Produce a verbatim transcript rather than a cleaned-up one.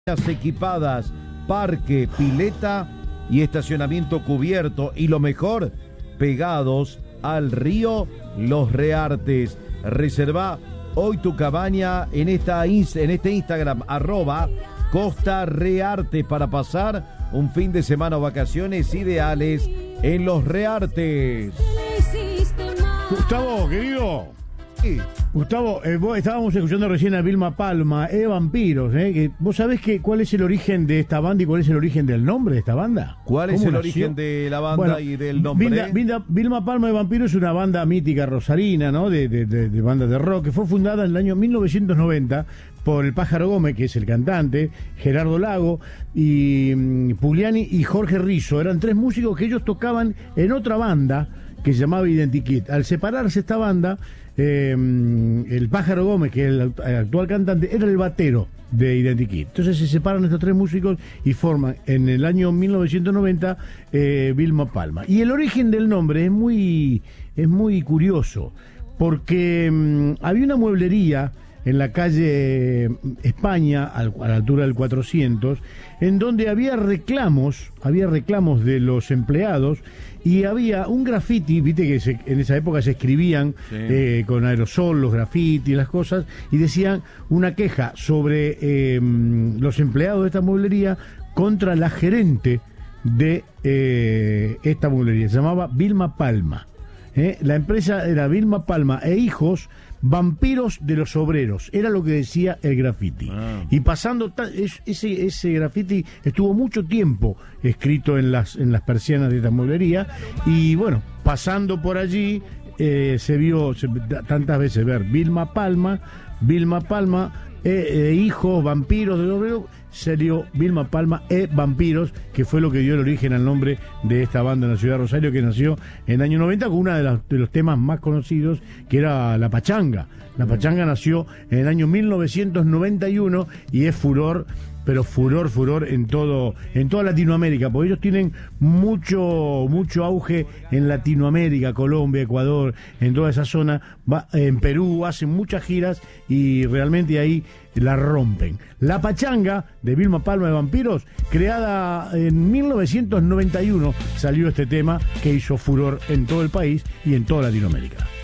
Equipadas, parque, pileta y estacionamiento cubierto, y lo mejor, pegados al río Los Reartes. Reserva hoy tu cabaña en, esta, en este Instagram, arroba Costa Rearte, para pasar un fin de semana o vacaciones ideales en Los Reartes. Gustavo, querido. Sí. Gustavo, eh, vos estábamos escuchando recién a Vilma Palma, eh, Vampiros, eh, que, ¿vos sabés que, cuál es el origen de esta banda y cuál es el origen del nombre de esta banda? ¿Cuál es el nació? origen de la banda Bueno, y del nombre? Vilma, Vilma, Vilma Palma de Vampiros es una banda mítica rosarina, ¿no? De, de, de, de banda de rock, que fue fundada en el año mil novecientos noventa por el Pájaro Gómez, que es el cantante, Gerardo Lago, y um, Pugliani y Jorge Rizzo. Eran tres músicos que ellos tocaban en otra banda que se llamaba Identikit. Al separarse esta banda, eh, el Pájaro Gómez, que es el actual cantante, era el batero de Identikit. Entonces se separan estos tres músicos y forman en el año mil novecientos noventa eh, Vilma Palma. Y el origen del nombre es muy, es muy curioso, porque um, había una mueblería en la calle España, a la altura del cuatrocientos, en donde había reclamos, había reclamos de los empleados, y había un graffiti, viste que se, en esa época se escribían sí. eh, con aerosol los grafitis, las cosas, y decían una queja sobre eh, los empleados de esta mueblería contra la gerente de eh, esta mueblería. Se llamaba Vilma Palma. ¿eh? La empresa era Vilma Palma e Hijos, Vampiros de los Obreros, era lo que decía el graffiti. Ah. Y pasando, ese, ese graffiti estuvo mucho tiempo escrito en las, en las persianas de esta mueblería, y bueno, pasando por allí, eh, se vio se, tantas veces ver Vilma Palma, Vilma Palma, eh, eh, Hijos, Vampiros de los Obreros, salió Vilma Palma e Vampiros, que fue lo que dio el origen al nombre de esta banda en la ciudad de Rosario, que nació en el año noventa con uno de, de los temas más conocidos, que era La Pachanga. La Pachanga nació en el año mil novecientos noventa y uno y es furor, pero furor, furor en todo, en toda Latinoamérica, porque ellos tienen mucho, mucho auge en Latinoamérica, Colombia, Ecuador, en toda esa zona, va, en Perú, hacen muchas giras y realmente ahí la rompen. La Pachanga de Vilma Palma de Vampiros, creada en mil novecientos noventa y uno, salió este tema que hizo furor en todo el país y en toda Latinoamérica.